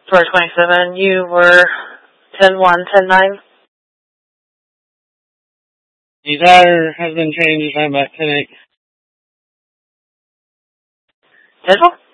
427, you were 10-1, 10-9. Desire has been changed. I'm at 10-8. Schedule?